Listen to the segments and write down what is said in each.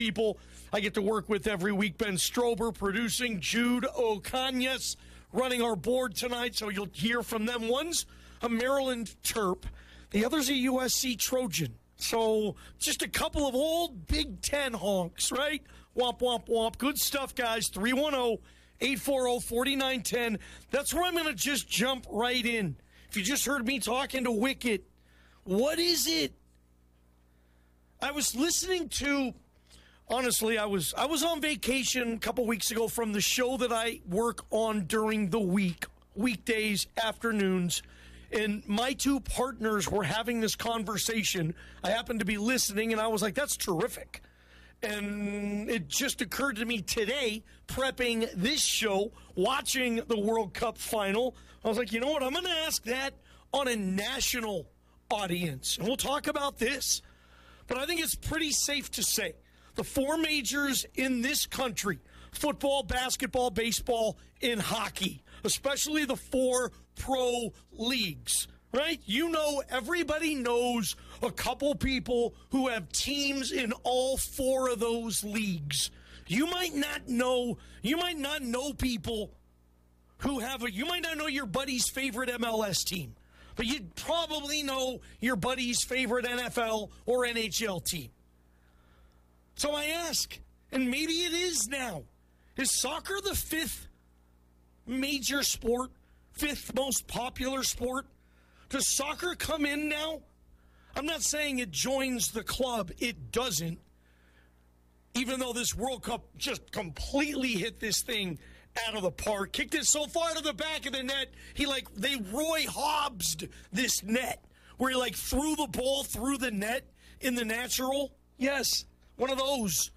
people I get to work with every week. Ben Strober producing, Jude Ocañas running our board tonight, so you'll hear from them. One's a Maryland Terp, the other's a USC Trojan. So just a couple of old Big Ten honks, right? Womp, womp, womp. Good stuff, guys. 310-840-4910. That's where I'm going to just jump right in. If you just heard me talking to Wicket, what is it? I was listening to, honestly, I was on vacation a couple weeks ago from the show that I work on during the week, weekdays, afternoons, and my two partners were having this conversation. I happened to be listening, and I was like, that's terrific. And it just occurred to me today, prepping this show, watching the World Cup final, I was like, you know what, I'm going to ask that on a national audience. And we'll talk about this. But I think it's pretty safe to say the four majors in this country, football, basketball, baseball, and hockey, especially the four pro leagues, right? You know, everybody knows a couple people who have teams in all four of those leagues. You might not know people who have you might not know your buddy's favorite MLS team, but you'd probably know your buddy's favorite NFL or NHL team. So I ask, and maybe it is now, is soccer the fifth major sport, fifth most popular sport? Does soccer come in now? I'm not saying it joins the club. It doesn't. Even though this World Cup just completely hit this thing out of the park, kicked it so far to the back of the net, they Roy Hobbs'd this net, where he threw the ball through the net in the natural. Yes, one of those.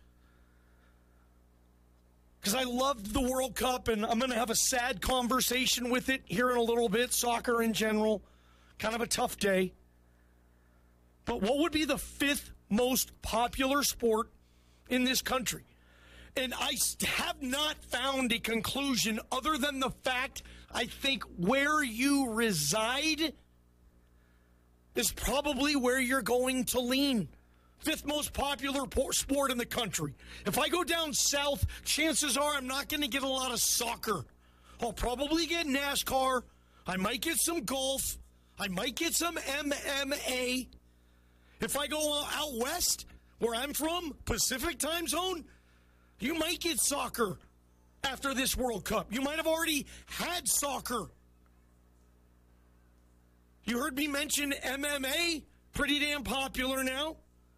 Because I loved the World Cup, and I'm going to have a sad conversation with it here in a little bit. Soccer in general, kind of a tough day. But what would be the fifth most popular sport in this country? And I have not found a conclusion other than the fact I think where you reside is probably where you're going to lean. Fifth most popular sport in the country. If I go down south, chances are I'm not going to get a lot of soccer. I'll probably get NASCAR. I might get some golf. I might get some MMA. If I go out west, where I'm from, Pacific time zone, you might get soccer after this World Cup. You might have already had soccer. You heard me mention MMA, pretty damn popular now.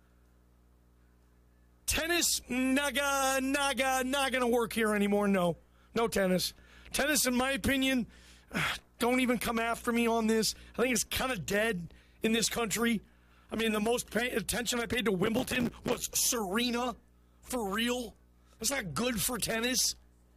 Tennis, not gonna work here anymore. No tennis. Tennis, in my opinion, don't even come after me on this. I think it's kind of dead in this country. I mean, the most attention I paid to Wimbledon was Serena, for real. That's not good for tennis.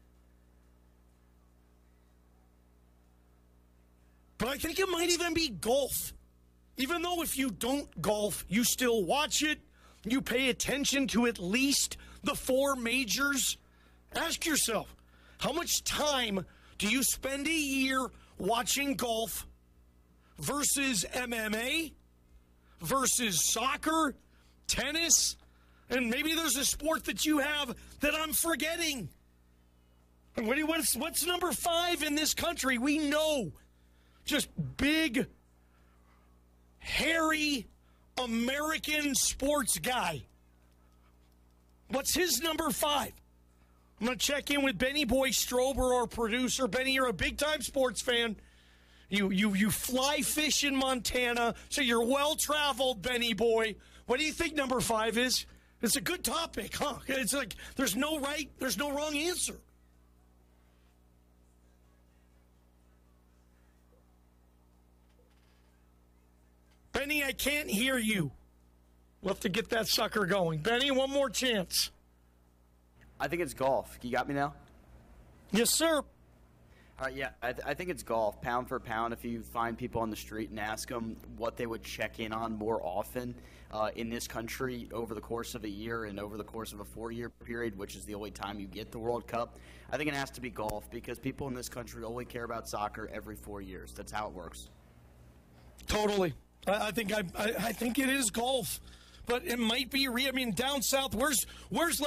But I think it might even be golf. Even though if you don't golf, you still watch it. You pay attention to at least the four majors. Ask yourself, how much time do you spend a year watching golf versus MMA, versus soccer, tennis, and maybe there's a sport that you have that I'm forgetting. What's number 5 in this country? We know. Just big, hairy, American sports guy. What's his number 5? I'm going to check in with Benny Boy Strober, our producer. Benny, you're a big-time sports fan. You fly fish in Montana, so you're well-traveled, Benny Boy. What do you think number 5 is? It's a good topic, huh? It's like there's no right, there's no wrong answer. Benny, I can't hear you. We'll have to get that sucker going. Benny, one more chance. I think it's golf. You got me now? Yes, sir. All right, yeah, I think it's golf. Pound for pound, if you find people on the street and ask them what they would check in on more often in this country over the course of a year and over the course of a 4-year period, which is the only time you get the World Cup, I think it has to be golf because people in this country only care about soccer every 4 years. That's how it works. Totally. I think it is golf. but it might be. I mean, down south, where's